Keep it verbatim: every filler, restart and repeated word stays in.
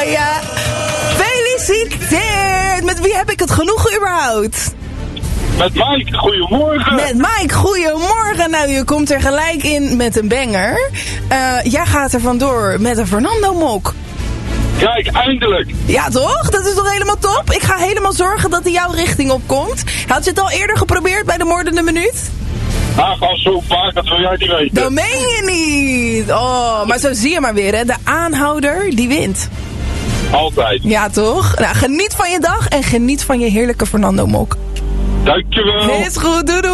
ja. Gefeliciteerd! Met wie heb ik het genoegen überhaupt? Met Mike, goedemorgen. Met Mike, goedemorgen. Nou, je komt er gelijk in met een banger. Uh, jij gaat er vandoor met een Fernando-mok. Kijk, eindelijk. Ja, toch? Dat is toch helemaal top? Ik ga helemaal zorgen dat hij jouw richting opkomt. Had je het al eerder geprobeerd bij de moordende minuut? Ah, gewoon zo vaak, dat wil jij niet weten. Dat meen je niet. Oh, maar zo zie je maar weer, hè. De aanhouder, die wint. Altijd. Ja, toch? Nou, geniet van je dag en geniet van je heerlijke Fernando-mok. Dankjewel. Is goed, doei doei.